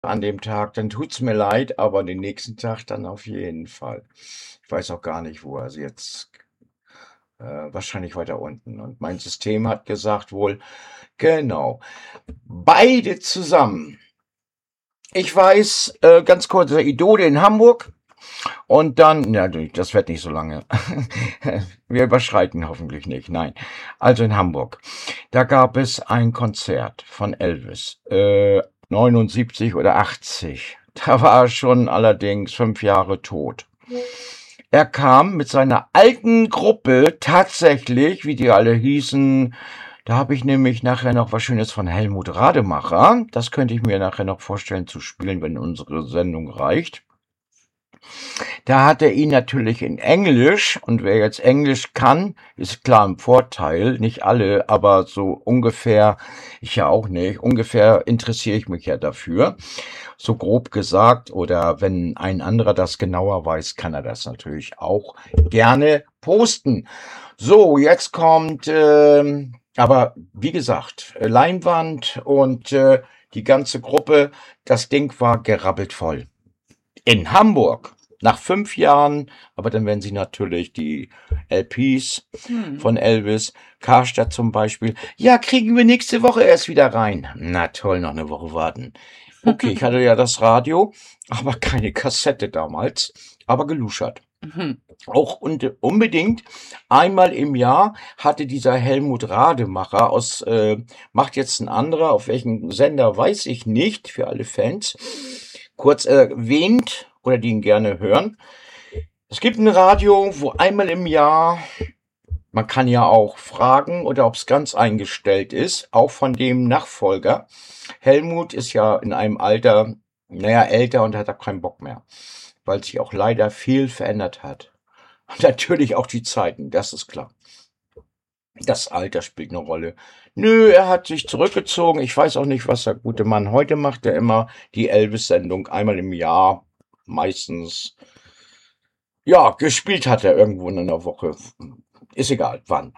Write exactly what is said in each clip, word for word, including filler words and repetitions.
an dem Tag, dann tut's mir leid, aber den nächsten Tag dann auf jeden Fall. Ich weiß auch gar nicht, wo er jetzt, äh, wahrscheinlich weiter unten. Und mein System hat gesagt wohl, genau, beide zusammen. Ich weiß, äh, ganz kurz, der Idole in Hamburg und dann, ja, das wird nicht so lange. Wir überschreiten hoffentlich nicht, nein. Also in Hamburg. Da gab es ein Konzert von Elvis, äh, neunundsiebzig oder achtzig. Da war er schon allerdings fünf Jahre tot. Er kam mit seiner alten Gruppe tatsächlich, wie die alle hießen, da habe ich nämlich nachher noch was Schönes von Helmut Rademacher. Das könnte ich mir nachher noch vorstellen zu spielen, wenn unsere Sendung reicht. Da hat er ihn natürlich in Englisch, und wer jetzt Englisch kann, ist klar im Vorteil, nicht alle, aber so ungefähr, ich ja auch nicht, ungefähr interessiere ich mich ja dafür, so grob gesagt, oder wenn ein anderer das genauer weiß, kann er das natürlich auch gerne posten. So, jetzt kommt, ähm, aber wie gesagt, äh, Leinwand und äh, die ganze Gruppe, das Ding war gerabbelt voll. In Hamburg. Nach fünf Jahren, aber dann werden sie natürlich die L Ps Hm. von Elvis, Karstadt zum Beispiel. Ja, kriegen wir nächste Woche erst wieder rein. Na toll, noch eine Woche warten. Okay, ich hatte ja das Radio, aber keine Kassette damals, aber geluschert. Mhm. Auch und unbedingt einmal im Jahr hatte dieser Helmut Rademacher aus, äh, macht jetzt ein anderer, auf welchem Sender weiß ich nicht, für alle Fans, kurz erwähnt oder die ihn gerne hören. Es gibt ein Radio, wo einmal im Jahr, man kann ja auch fragen oder ob es ganz eingestellt ist, auch von dem Nachfolger. Helmut ist ja in einem Alter, naja, älter und hat auch keinen Bock mehr, weil sich auch leider viel verändert hat. Und natürlich auch die Zeiten, das ist klar. Das Alter spielt eine Rolle. Nö, er hat sich zurückgezogen. Ich weiß auch nicht, was der gute Mann heute macht. Er immer die Elvis-Sendung einmal im Jahr, meistens. Ja, gespielt hat er irgendwo in einer Woche. Ist egal, wann.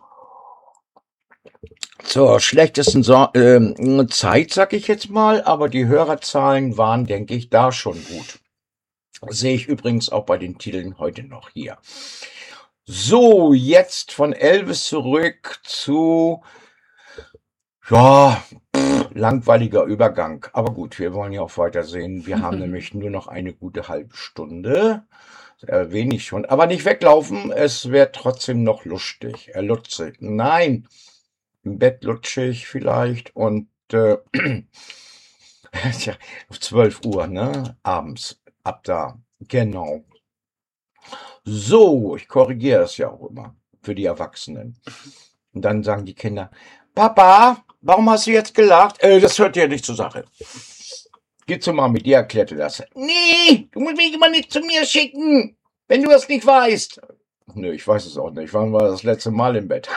Zur schlechtesten so äh, Zeit, sag ich jetzt mal, aber die Hörerzahlen waren, denke ich, da schon gut. Das sehe ich übrigens auch bei den Titeln heute noch hier. So, jetzt von Elvis zurück zu, ja, pff, langweiliger Übergang. Aber gut, wir wollen ja auch weitersehen. Wir haben nämlich nur noch eine gute halbe Stunde. Äh, wenig schon. Aber nicht weglaufen, es wird trotzdem noch lustig. Äh, lutzig. Nein, im Bett lutschig vielleicht und äh, tja, auf zwölf Uhr, ne? Abends. Ab da. Genau. So, ich korrigiere das ja auch immer für die Erwachsenen. Und dann sagen die Kinder, Papa, warum hast du jetzt gelacht? Äh, das hört ja nicht zur Sache. Geh zur Mami, die erklärte das. Nee, du musst mich immer nicht zu mir schicken, wenn du das nicht weißt. Nö, ich weiß es auch nicht. Wann war das letzte Mal im Bett?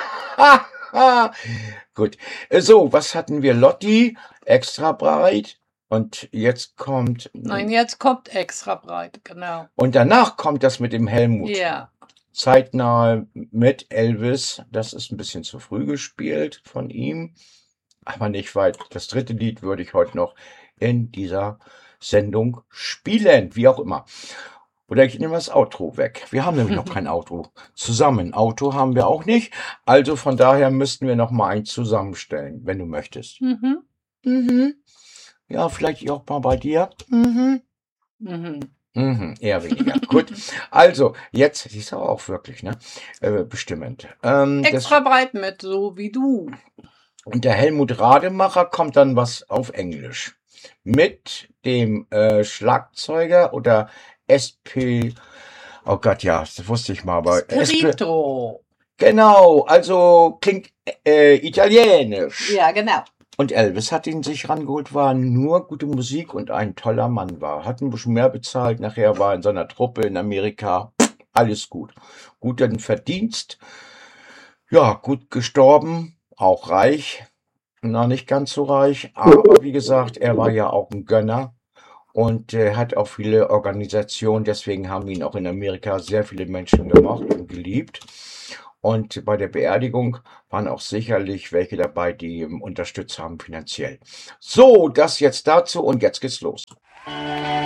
Gut. Äh, So, was hatten wir? Lotti, extra breit. Und jetzt kommt, Nein, jetzt kommt extra breit, genau. und danach kommt das mit dem Helmut. Ja. Zeitnah mit Elvis. Das ist ein bisschen zu früh gespielt von ihm, aber nicht weit. Das dritte Lied würde ich heute noch in dieser Sendung spielen, wie auch immer. Oder ich nehme das Outro weg. Wir haben nämlich noch kein Outro. Zusammen. Auto haben wir auch nicht. Also von daher müssten wir noch mal eins zusammenstellen, wenn du möchtest. Mhm. Mhm. Ja, vielleicht auch mal bei dir. Mhm. Mhm. Mhm, eher weniger. Gut. Also, jetzt, siehst du auch wirklich, ne? Äh, bestimmend. Ähm, das, Extra breit mit, so wie du. und der Helmut Rademacher kommt dann was auf Englisch. Mit dem äh, Schlagzeuger oder S P. Oh Gott, ja, das wusste ich mal, aber S P. Spirito. Genau, also klingt äh, italienisch. Ja, genau. Und Elvis hat ihn sich rangeholt, war nur gute Musik und ein toller Mann war. Hat ein bisschen mehr bezahlt, nachher war in seiner Truppe in Amerika. Alles gut. Guten Verdienst. Ja, gut gestorben, auch reich. Noch nicht ganz so reich, aber wie gesagt, er war ja auch ein Gönner und äh, hat auch viele Organisationen. Deswegen haben ihn auch in Amerika sehr viele Menschen gemocht und geliebt. Und bei der Beerdigung waren auch sicherlich welche dabei, die, ähm, unterstützt haben finanziell. So, das jetzt dazu und jetzt geht's los.